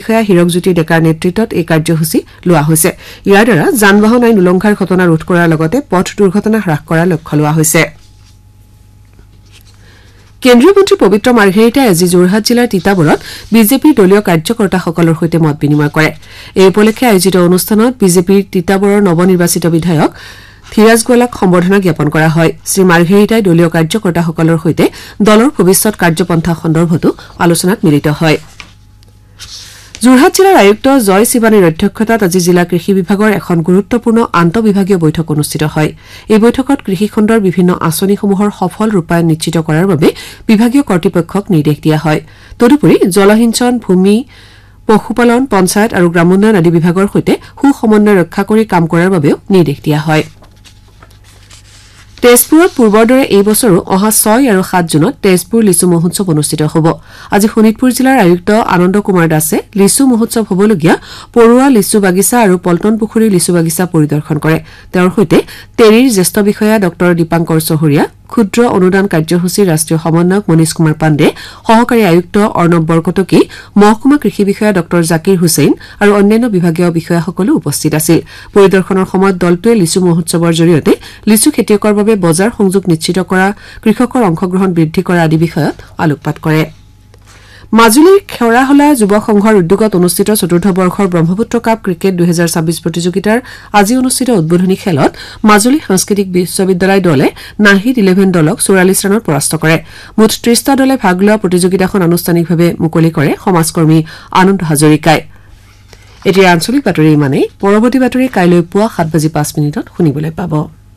বিষয়া হিৰকজ্যোতি ডেকাৰ নেতৃত্বত এই কাৰ্যসূচী লোৱা হৈছে। ইয়াৰ দ্বাৰা যান-বাহন আইন উলংঘাৰ ঘটনা ৰোধ কৰাৰ লগতে পথ দুৰ্ঘটনা হ্ৰাস কৰাৰ লক্ষ্য লোৱা হৈছে। কেন্দ্ৰীয় মন্ত্ৰী পবিত্ৰ মাৰ্ঘেৰিটাই আজি যোৰহাট জিলাৰ তিতাবৰত বিজেপিৰ দলীয় কাৰ্যকৰ্তাসকলৰ সৈতে মত বিনিময় কৰে। এই উপলক্ষে আয়োজিত অনুষ্ঠানত বিজেপিৰ তিতাবৰৰ নৱনিৰ্বাচিত বিধায়ক ধীৰাজ গোৱালাক সম্বৰ্ধনা জ্ঞাপন কৰা হয়। শ্ৰী মাৰ্ঘেৰিটাই দলীয় কাৰ্যকৰ্তাসকলৰ সৈতে দলৰ ভৱিষ্যৎ কাৰ্যপন্থা সন্দৰ্ভতো আলোচনাত মিলিত হয়। যোৰহাট জিলাৰ আয়ুক্ত জয় শিৱানীৰ অধ্যক্ষতাত আজি জিলা কৃষি বিভাগৰ এখন গুৰুত্বপূৰ্ণ আন্তঃবিভাগীয় বৈঠক অনুষ্ঠিত হয়। এই বৈঠকত কৃষি খণ্ডৰ বিভিন্ন আঁচনিসমূহৰ সফল ৰূপায়ণ নিশ্চিত কৰাৰ বাবে বিভাগীয় কৰ্তৃপক্ষক নিৰ্দেশ দিয়া হয়। তদুপৰি জলসিঞ্চন, ভূমি, পশুপালন, পঞ্চায়ত আৰু গ্ৰামোন্নয়ন আদি বিভাগৰ সৈতে সুসমন্বয় ৰক্ষা কৰি কাম কৰাৰ বাবেও নিৰ্দেশ দিয়া হয়। তেজপুৰত পূৰ্বৰ দৰে এই বছৰো অহা 6 আৰু 7 জুনত তেজপুৰ লিচু মহোৎসৱ অনুষ্ঠিত হ'ব। আজি শোণিতপুৰ জিলাৰ আয়ুক্ত আনন্দ কুমাৰ দাসে লিচু মহোৎসৱ হ'বলগীয়া পৰুৱা লিচু বাগিচা আৰু পল্টন পুখুৰীৰ লিচু বাগিচা পৰিদৰ্শন কৰে। তেওঁৰ সৈতে টেৰীৰ জ্যেষ্ঠ বিষয়া ডঃ দীপাংকৰ চহৰীয়া, ক্ষুদ্ৰ অনুদান কাৰ্যসূচীৰ ৰাষ্ট্ৰীয় সমন্বয়ক মনীষ কুমাৰ পাণ্ডে, সহকাৰী আয়ুক্ত অৰ্ণৱ বৰকটকী, মহকুমা কৃষি বিষয়া ডঃ জাকিৰ হুছেইন আৰু অন্যান্য বিভাগীয় বিষয়াসকলো উপস্থিত আছিল। পৰিদৰ্শনৰ সময়ত দলটোৱে লিচু মহোৎসৱৰ জৰিয়তে লিচু খেতিয়কৰ বাবে বজাৰ সংযোগ নিশ্চিত কৰা, কৃষকৰ অংশগ্ৰহণ বৃদ্ধি কৰা আদি বিষয়ত আলোকপাত কৰে। মাজুলীৰ খেৰাহলা যুৱ সংঘৰ উদ্যোগত অনুষ্ঠিত চতুৰ্থ বৰ্ষৰ ব্ৰহ্মপুত্ৰ কাপ ক্ৰিকেট 2026 প্ৰতিযোগিতাৰ আজি অনুষ্ঠিত উদ্বোধনী খেলত মাজুলী সাংস্কৃতিক বিশ্ববিদ্যালয় দলে নাহিদ 11 দলক 44 ৰানত পৰাস্ত কৰে। মুঠ 30টা দলে ভাগ লোৱা প্ৰতিযোগিতাখন আনুষ্ঠানিকভাৱে মুকলি কৰে সমাজকৰ্মী আনন্দ হাজৰিকাই। এতিয়া আঞ্চলিক বাতৰি ইমানেই। পৰৱৰ্তী বাতৰি কাইলৈ পুৱা 7:05 শুনিবলৈ পাব।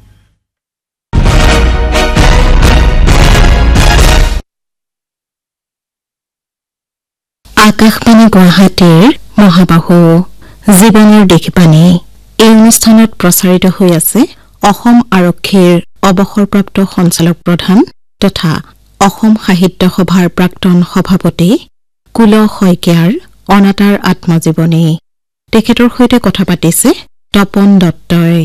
আকাশবাণী গুৱাহাটীৰ মহাবাহু জীৱনৰ দেশবাণী। এই অনুষ্ঠানত প্ৰচাৰিত হৈ আছে অসম আৰক্ষীৰ অৱসৰপ্ৰাপ্ত সঞ্চালক প্ৰধান তথা অসম সাহিত্য সভাৰ প্ৰাক্তন সভাপতি কুল শইকীয়াৰ অনাতাঁৰ আত্মজীৱনী। তেখেতৰ সৈতে কথা পাতিছে তপন দত্তই।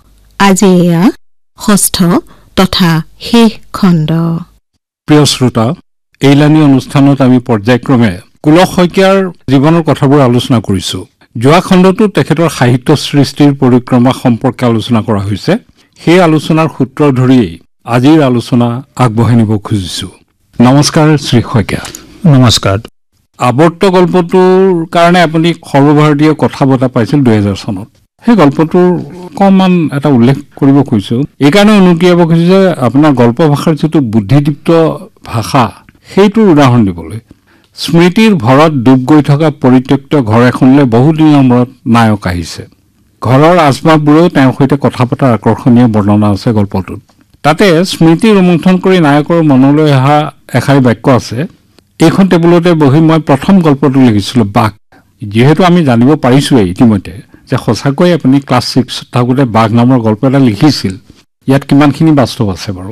আজি এয়া 6ষ্ঠ তথা শেষ খণ্ড। প্ৰিয় শ্ৰোতা, এইলানি অনুষ্ঠানত আমি পৰ্যায়ক্ৰমে কুল শইকীয়াৰ জীৱনৰ কথাবোৰ আলোচনা কৰিছো। যোৱা খণ্ডটোত তেখেতৰ সাহিত্য সৃষ্টিৰ পৰিক্ৰমা সম্পৰ্কে আলোচনা কৰা হৈছে। সেই আলোচনাৰ সূত্ৰ ধৰিয়েই আজিৰ আলোচনা আগবঢ়াই নিব খুজিছো। নমস্কাৰ শ্ৰী শইকীয়া। নমস্কাৰ। আৱৰ্ত গল্পটোৰ কাৰণে আপুনি সৰ্বভাৰতীয় কথা বঁটা পাইছিল 2000 চনত। সেই গল্পটোৰ অকণমান এটা উল্লেখ কৰিব খুজিছো। এইকাৰণে অনুকিয়াব খুজিছো যে আপোনাৰ গল্প ভাষাৰ যিটো বুদ্ধিদীপ্ত ভাষা, সেইটোৰ উদাহৰণ দিবলৈ। স্মৃতিৰ ভৰত ডুব গৈ থকা পৰিত্যক্ত ঘৰ এখনলৈ বহুদিনৰ মূৰত নায়ক আহিছে। ঘৰৰ আচবাববোৰেও তেওঁৰ সৈতে কথা পতাৰ আকৰ্ষণীয় বৰ্ণনা আছে গল্পটোত। তাতে স্মৃতি ৰোমন্থন কৰি নায়কৰ মনলৈ অহা এষাৰি বাক্য আছে, এইখন টেবুলতে বহি মই প্ৰথম গল্পটো লিখিছিলোঁ বাঘ। যিহেতু আমি জানিব পাৰিছোৱেই ইতিমধ্যে যে সঁচাকৈ আপুনি ক্লাছ 6 থাকোঁতে বাঘ নামৰ গল্প এটা লিখিছিল। ইয়াত কিমানখিনি বাস্তৱ আছে বাৰু?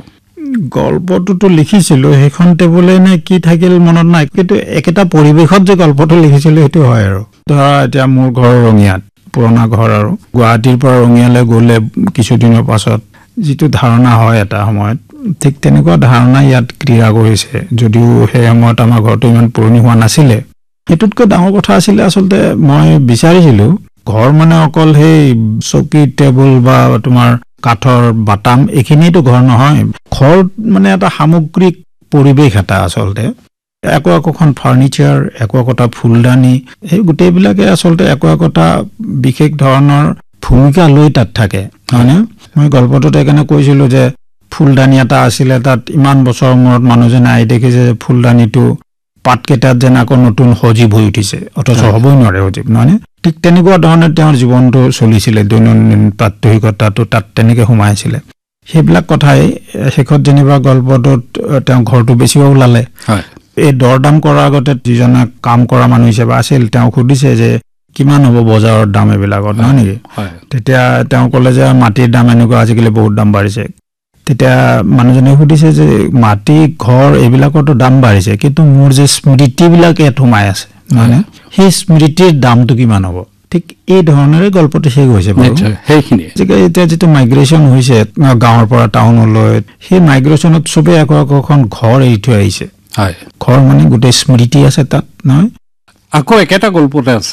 গল্পটোতো লিখিছিলোঁ, সেইখন টেবুলে নে কি থাকিল মনত নাই, কিন্তু একেটা পৰিৱেশত যে গল্পটো লিখিছিলোঁ সেইটো হয়। আৰু ধৰা এতিয়া মোৰ ঘৰ ৰঙিয়াত, পুৰণা ঘৰ, আৰু গুৱাহাটীৰ পৰা ৰঙিয়ালৈ গ'লে কিছুদিনৰ পাছত যিটো ধাৰণা হয় এটা সময়ত, ঠিক তেনেকুৱা ধাৰণা ইয়াত ক্ৰিয়া কৰিছে। যদিও সেই সময়ত আমাৰ ঘৰটো ইমান পুৰণি হোৱা নাছিলে। সেইটোতকৈ ডাঙৰ কথা আছিলে আচলতে মই বিচাৰিছিলোঁ ঘৰ মানে অকল সেই চকী টেবুল বা তোমাৰ কাঠৰ বাটাম এইখিনিতো ঘৰ নহয়। ঘৰ মানে এটা সামগ্ৰিক পৰিৱেশ এটা আচলতে। একো একোখন ফাৰ্নিচাৰ, একো একোটা ফুলদানি, সেই গোটেইবিলাকে আচলতে একো একোটা বিশেষ ধৰণৰ ভূমিকা লৈ তাত থাকে, হয়নে? মই গল্পটোত সেইকাৰণে কৈছিলোঁ যে ফুলদানি এটা আছিলে, তাত ইমান বছৰৰ মূৰত মানুহজনে আহি দেখিছে যে ফুলদানিটো পাতকেইটাত যেন আকৌ নতুন সজীৱ হৈ উঠিছে, অথচ হ'বই নোৱাৰে সজীৱ, নহয়নে? ঠিক তেনেকুৱা ধৰণে তেওঁৰ জীৱনটো চলিছিলে। দৈনন্দিন প্ৰাত্যহিকতাটো তাত তেনেকৈ সোমাইছিলে। সেইবিলাক কথাই শেষত যেনিবা গল্পটোত তেওঁ ঘৰটো বেচিব ওলালে। এই দৰদাম কৰাৰ আগতে যিজনে কাম কৰা মানুহ হিচাপে আছিল, তেওঁ সুধিছে যে কিমান হ'ব বজাৰৰ দাম এইবিলাকত, নহয় নেকি? তেতিয়া তেওঁ ক'লে যে মাটিৰ দাম এনেকুৱা, আজিকালি বহুত দাম বাঢ়িছে। তেতিয়া মানুহজনে সুধিছে যে মাটি, ঘৰ এইবিলাকতো দাম বাঢ়িছে, কিন্তু মোৰ যে স্মৃতিবিলাক ইয়াত সোমাই আছে, মানে সেই স্মৃতিৰ দামটো কিমান হ'ব? ঠিক এই ধৰণেৰে গল্পটো শেষ হৈছে। সেইখিনি এতিয়া যিটো মাইগ্ৰেশ্যন হৈছে গাঁৱৰ পৰা টাউনলৈ, সেই মাইগ্ৰেশ্যনত চবেই একো একোখন ঘৰ এৰি থৈ আহিছে। ঘৰ মানে গোটেই স্মৃতি আছে তাত, নহয়? আকৌ একেটা গল্পতে আছে